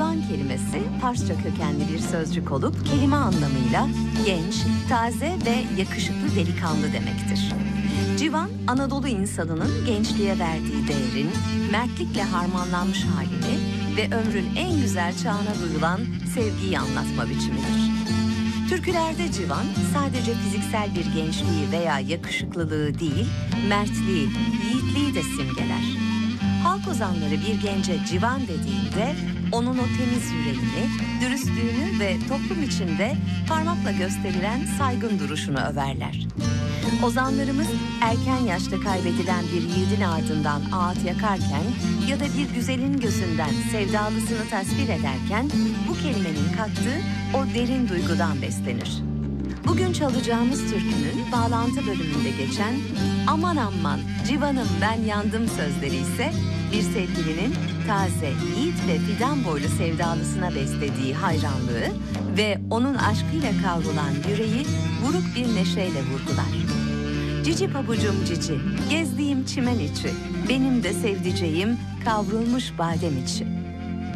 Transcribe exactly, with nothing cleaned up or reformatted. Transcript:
Civan kelimesi Farsça kökenli bir sözcük olup kelime anlamıyla genç, taze ve yakışıklı delikanlı demektir. Civan, Anadolu insanının gençliğe verdiği değerin mertlikle harmanlanmış halini ve ömrün en güzel çağına duyulan sevgiyi anlatma biçimidir. Türkülerde civan sadece fiziksel bir gençliği veya yakışıklılığı değil, mertliği, yiğitliği de simgeler. Halk ozanları bir gence civan dediğinde onun o temiz yüreğini, dürüstlüğünü ve toplum içinde parmakla gösterilen saygın duruşunu överler. Ozanlarımız erken yaşta kaybedilen bir yiğidin ardından ağıt yakarken ya da bir güzelin gözünden sevdalısını tasvir ederken bu kelimenin kattığı o derin duygudan beslenir. Bugün çalacağımız türkünün bağlantı bölümünde geçen "Aman aman civanım ben yandım" sözleri ise bir sevgilinin taze, yiğit ve fidan boylu sevdalısına beslediği hayranlığı ve onun aşkıyla kavrulan yüreği buruk bir neşeyle vurgular. Cici pabucum cici, gezdiğim çimen içi, benim de sevdiceğim kavrulmuş badem içi.